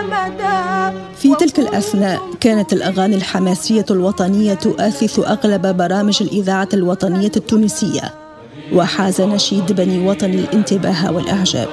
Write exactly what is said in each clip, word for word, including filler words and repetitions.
في تلك الأثناء كانت الأغاني الحماسية الوطنية تؤثث أغلب برامج الإذاعة الوطنية التونسية، وحاز نشيد بني وطني الانتباه والإعجاب.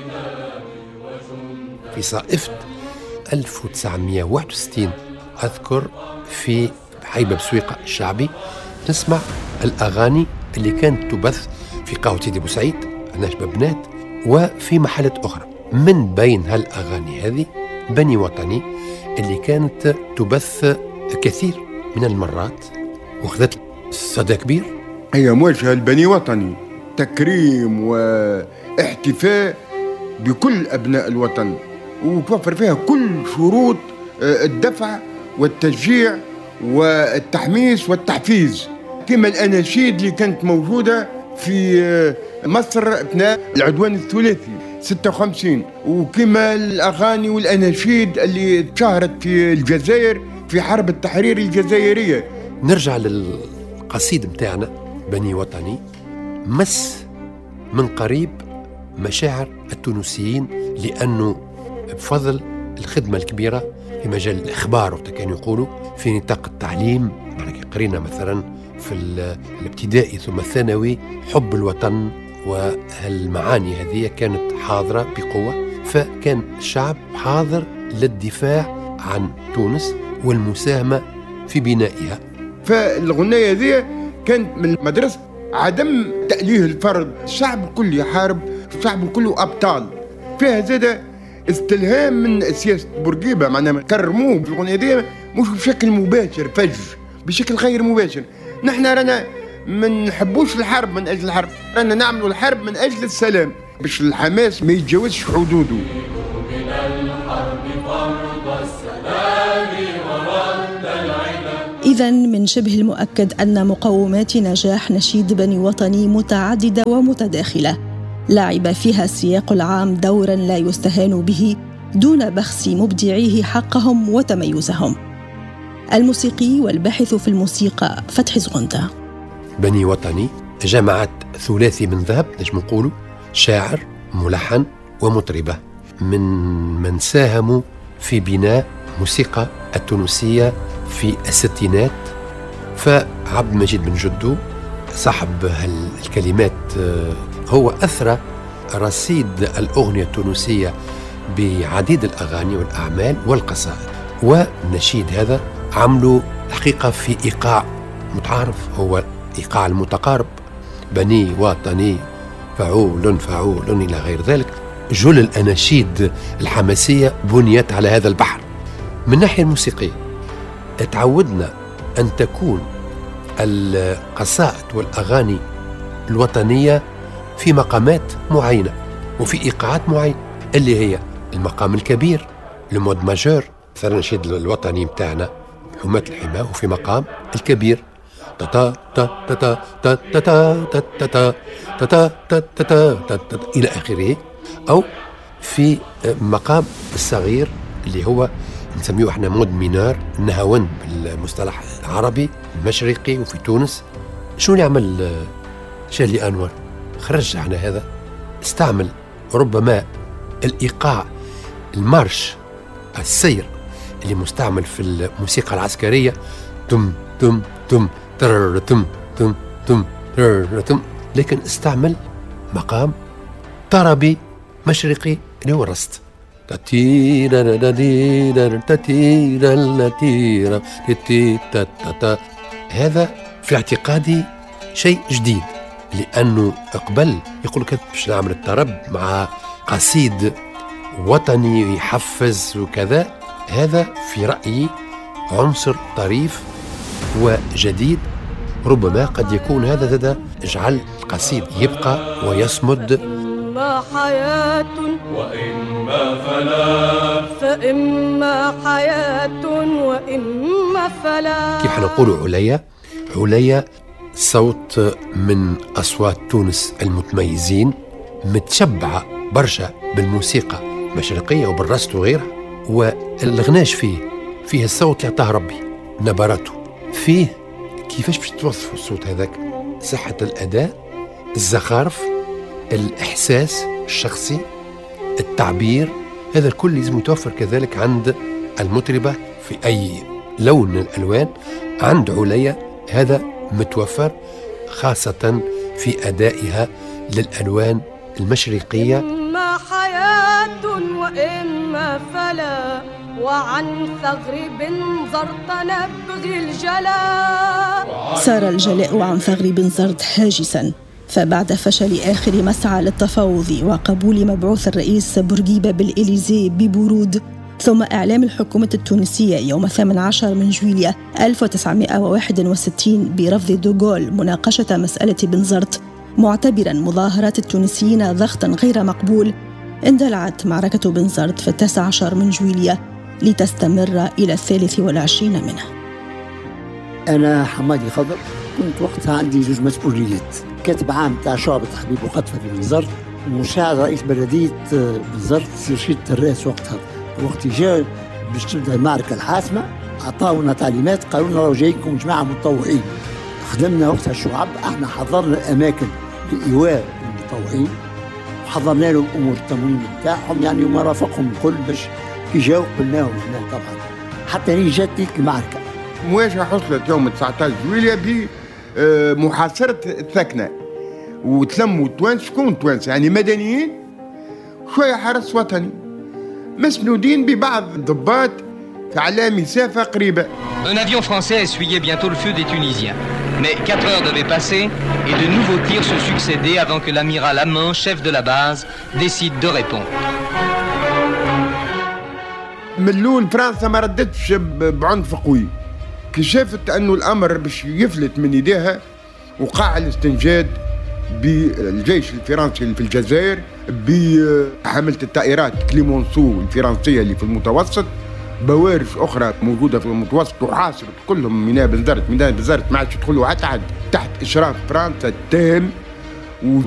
في صائفة ألف وتسعمائة وواحد وستين أذكر في حيبة بسويقة الشعبي نسمع الأغاني اللي كانت تبث في قهوة سيدي بوسعيد أنا بنات وفي محلات أخرى. من بين هالأغاني هذه بني وطني اللي كانت تبث كثير من المرات وخذت صدى كبير. هي موجهة لبني وطني، تكريم واحتفاء بكل أبناء الوطن، وتوفر فيها كل شروط الدفع والتشجيع والتحميس والتحفيز، كما الأناشيد اللي كانت موجودة في مصر أثناء العدوان الثلاثي ستة وخمسين، وكما الأغاني والأناشيد اللي اتشهرت في الجزائر في حرب التحرير الجزائرية. نرجع للقصيد متاعنا بني وطني، مس من قريب مشاعر التونسيين، لأنه بفضل الخدمة الكبيرة في مجال الإخبار وقت كانوا يقولوا في نطاق التعليم. قرينا مثلا في الابتدائي ثم الثانوي حب الوطن، وهالمعاني هذه كانت حاضرة بقوة، فكان الشعب حاضر للدفاع عن تونس والمساهمة في بنائها. فالغنية هذه كانت من مدرسة عدم تأليه الفرد، الشعب الكل يحارب، الشعب الكل أبطال. فيها زادة استلهام من سياسة بورقيبة، معناها كرموه في الغنية دي مش بشكل مباشر، فج بشكل غير مباشر. نحن رانا ما نحبوش الحرب من أجل الحرب، رانا نعملوا الحرب من أجل السلام، باش الحماس ما يتجاوزش حدوده. إذن من شبه المؤكد أن مقومات نجاح نشيد بني وطني متعددة ومتداخلة، لعب فيها السياق العام دورا لا يستهان به دون بخس مبدعيه حقهم وتميزهم. الموسيقي والباحث في الموسيقى فتحي زغنطة. بني وطني جمعت ثلاثي من ذهب، نجم نقولوا شاعر ملحن ومطربة، من من ساهموا في بناء موسيقى التونسية في الستينات. فعبد المجيد بن جدو صاحب هالكلمات هو أثرى رصيد الأغنية التونسية بعديد الأغاني والأعمال والقصائد، والنشيد هذا عملوا الحقيقة في إيقاع متعارف، هو إيقاع المتقارب، بني وطني فعول فعول إلى غير ذلك. جل الأناشيد الحماسية بنيت على هذا البحر. من الناحية الموسيقية تعودنا أن تكون القصائد والأغاني الوطنية في مقامات معينة وفي إيقاعات معينة، اللي هي المقام الكبير المود ماجور. مثلا النشيد الوطني متاعنا حماة الحماة وفي مقام الكبير تا تا تا تا تا تا تا تا تا تا تا تا إلى آخره، أو في مقام الصغير اللي هو نسميه احنا مود مينار، النهاوند بالمصطلح العربي المشرقي. وفي تونس شو يعمل شالي أنور؟ خرج على هذا، استعمل ربما الإيقاع المارش السير اللي مستعمل في الموسيقى العسكرية، تم تم تم تر تم تم تم تر تم، لكن استعمل مقام طربي مشرقي اللي هو الرست. هذا في اعتقادي شيء جديد، لأنه قبل يقول لك باش نعمل الطرب مع قصيد وطني يحفز وكذا. هذا في رأيي عنصر طريف وجديد، ربما قد يكون هذا زاد يجعل القصيد يبقى ويصمد. إما حياة وإما فلا، فإما حياة وإما فلا. كيف حنقول عليا؟ عليا صوت من أصوات تونس المتميزين، متشبعة برشا بالموسيقى المشرقية وبالرست وغيرها، والغناش فيه فيه الصوت اللي عطاه ربي، نبراته فيه كيفاش باش توصفوا الصوت هذاك، صحة الأداء، الزخارف، الإحساس الشخصي، التعبير، هذا الكل لازم يتوفر كذلك عند المطربة في أي لون من الألوان. عند عليا هذا متوفر خاصة في أدائها للألوان المشرقية. إما حياة وإما فلا، وعن ثغر بنزرت نبغي الجلاء. صار الجلاء عن ثغر بنزرت هاجساً، فبعد فشل آخر مسعى للتفاوض وقبول مبعوث الرئيس بورقيبة بالإليزيه ببرود، ثم إعلام الحكومة التونسية يوم الثامن عشر من جويلية ألف وتسعمائة وواحد وستين برفض دوغول مناقشة مسألة بنزرت، معتبراً مظاهرات التونسيين ضغطاً غير مقبول، اندلعت معركة بنزرت في التاسع عشر من جويلية لتستمر إلى الثالث والعشرين منه. أنا حمادي خضر، كنت وقتها عندي زوج مسؤوليات، كاتب عام تاع شعبة حبيب وقطفة في بنزرت، ومساعد رئيس بلدية بنزرت سي رشيد الراس. وقتها وقت جاء باش تبدا المعركة الحاسمة عطاونا تعليمات، قالوا لنا راهو جايكم جماعة متطوعين. خدمنا وقتها الشعب، احنا حضرنا الأماكن لإيواء المتطوعين وحضرنا لهم أمور التموين بتاعهم يعني، وما رافقهم الكل باش كي جاو قلناهم هنا طبعا حتى هي جات تلك المعركة. مواجهة حصلت يوم تسعة عشر جويلية بمحاصرة الثكنة، وتلموا التوانس. شكون توانس؟ يعني مدنيين شوية حرس وطني مسنودين ببعض الضباط على مسافة قريبة. Un avion français essuyait bientôt le feu des Tunisiens. Mais quatre heures devaient passer et de nouveaux tirs se succédaient avant que l'amiral Hamon, chef de la base, décide de répondre. من الأول فرنسا ما ردتش بعنف قوي، كي شافت أنه الأمر باش يفلت من يديها وقع الاستنجاد بالجيش الفرنسي في الجزائر بحملة الطائرات كليمونسو الفرنسية اللي في المتوسط، بوارج أخرى موجودة في المتوسط، وحاصرت كلهم ميناء بنزرت. ميناء بنزرت ما عادش يدخلوا حتى تحت إشراف فرنسا التام.